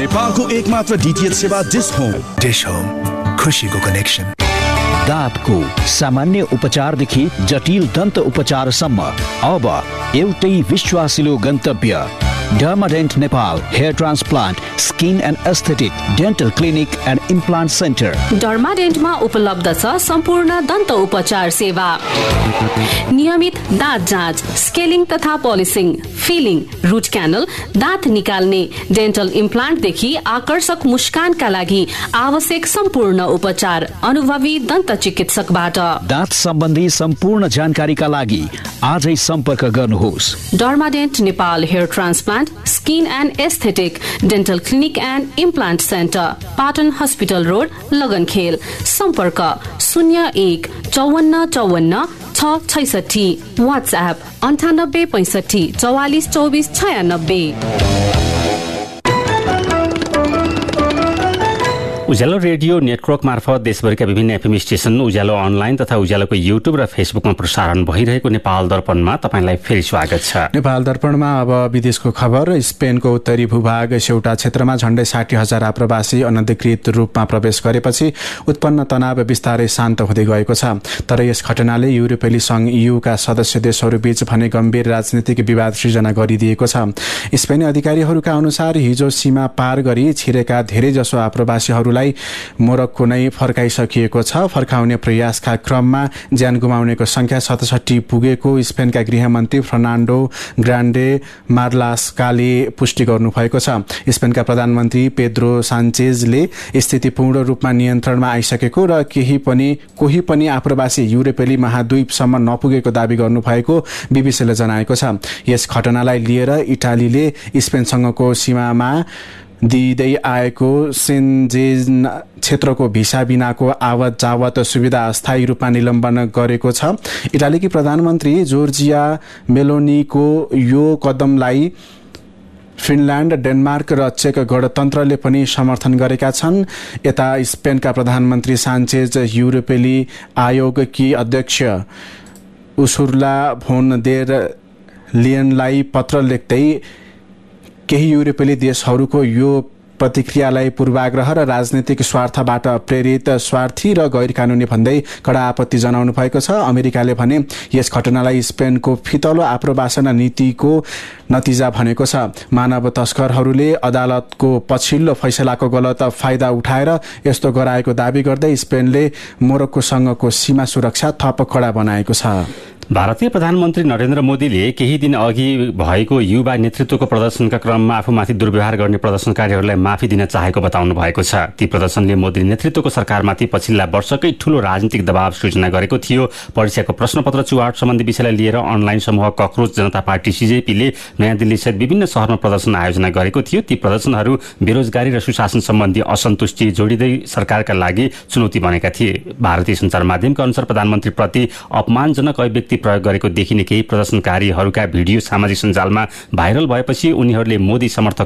नेपालको एकमात्र डीटीएच सेवा डिश होम। डिश होम, खुशीको कनेक्सन। दाँतको सामान्य उपचारदेखि जटिल दन्त उपचारसम्म अब एउटै विश्वासिलो गन्तव्य डर्माडेन्ट Nepal hair transplant skin and aesthetic dental clinic and implant centre. डर्माडेन्टमा उपलब्ध छ सम्पूर्ण दन्त उपचार सेवा, नियमित दाँत जाँच, स्केलिङ तथा पोलिसिङ, फिलिङ, रुट क्यानल, दाँत निकाल्ने, डेन्टल इम्प्लान्टदेखि आकर्षक मुस्कानका लागि आवश्यक सम्पूर्ण उपचार अनुभवी दन्त चिकित्सकबाट। दाँत सम्बन्धी सम्पूर्ण जानकारीका लागि आजै सम्पर्क गर्नुहोस्। डर्माडेन्ट Nepal hair transplant skin and aesthetic dental clinic and implant centre, Patan hospital road, लगनखेल। सम्पर्क 01 54 54 666। वाट्सएप 98 65 44 24 96। उज्यालो रेडियो नेटवर्क मार्फत देशभरिका विभिन्न एफएम स्टेशन, उज्यालो अनलाइन तथा उज्यालोको युट्युब र फेसबुकमा प्रसारण भइरहेको नेपाल दर्पणमा तपाईंलाई फेरि स्वागत छ। नेपाल दर्पणमा अब विदेशको खबर। स्पेनको उत्तरी भूभाग सेउटा क्षेत्रमा झण्डै 60,000 आप्रवासी अनधिकृत रूपमा प्रवेश गरेपछि उत्पन्न तनाव बिस्तारै शान्त हुँदै गएको छ। तर यस घटनाले युरोपेली संघ ईयूका सदस्य देशहरूबीच भने गम्भीर राजनीतिक विवाद सृजना गरिदिएको छ। स्पेनी अधिकारीहरूका अनुसार हिजो सीमा पार गरी छिरेका धेरैजसो आप्रवासीहरू मोरक्को नै फर्काइसकिएको छ। फर्काउने प्रयासका क्रममा ज्यान गुमाउनेको संख्या 67 पुगेको स्पेनका गृहमन्त्री फर्नान्डो ग्रान्डे मार्लास्काले पुष्टि गर्नुभएको छ। स्पेनका प्रधानमन्त्री पेद्रो सान्चेजले स्थिति पूर्ण रूपमा नियन्त्रणमा आइसकेको र कोही पनि आप्रवासी युरोपेली महाद्वीपसम्म नपुगेको दावी गर्नुभएको बीबीसीले जनाएको छ। यस घटनालाई लिएर इटालीले स्पेनसँगको सीमामा दिँदै आएको सेन्जेन क्षेत्रको भिसा बिनाको आवत जावत सुविधा अस्थायी रूपमा निलम्बन गरेको छ। इटालीकी प्रधानमन्त्री जोर्जिया मेलोनीको यो कदमलाई फिनल्यान्ड, डेनमार्क र चेक गणतन्त्रले पनि समर्थन गरेका छन्। यता स्पेनका प्रधानमन्त्री सान्चेज युरोपेली आयोगकी अध्यक्ष उर्सुला फोन देर लियनलाई पत्र लेख्दै केही युरोपेली देशहरूको यो प्रतिक्रियालाई पूर्वाग्रह र राजनीतिक स्वार्थबाट प्रेरित, स्वार्थी र गैर कानूनी भन्दै कडा आपत्ति जनाउनु भएको छ। अमेरिकाले भने यस घटनालाई स्पेनको फितलो आप्रवासन नीतिको नतिजा भनेको छ। मानव तस्करहरूले अदालतको पछिल्लो फैसलाको गलत फाइदा उठाएर यस्तो गराएको दावी गर्दै स्पेनले मोरक्कोसँगको सीमा सुरक्षा थप कडा बनाएको छ। भारतीय प्रधानमन्त्री नरेन्द्र मोदीले केही दिन अघि भएको युवा नेतृत्वको प्रदर्शनका क्रममा आफूमाथि दुर्व्यवहार गर्ने प्रदर्शनकारीहरूलाई माफी दिन चाहेको बताउनु भएको छ। ती प्रदर्शनले मोदी नेतृत्वको सरकारमाथि पछिल्ला वर्षकै ठूलो राजनीतिक दबाव सृजना गरेको थियो। परीक्षाको प्रश्नपत्र चुहाट सम्बन्धी विषयलाई लिएर अनलाइन समूह कक्रोच जनता पार्टी सीजेपीले नयाँ दिल्ली सहित विभिन्न शहरमा प्रदर्शन आयोजना गरेको थियो। ती प्रदर्शनहरू बेरोजगारी र सुशासन सम्बन्धी असन्तुष्टि जोडिँदै सरकारका लागि चुनौती बनेका थिए। भारतीय सञ्चार माध्यमका अनुसार प्रधानमन्त्रीप्रति अपमानजनक अभिव्यक्ति प्रयोग गरेको देखिने केही प्रदर्शनकारीहरूका भिडियो सामाजिक सञ्जालमा भाइरल भएपछि उनीहरूले मोदी समर्थक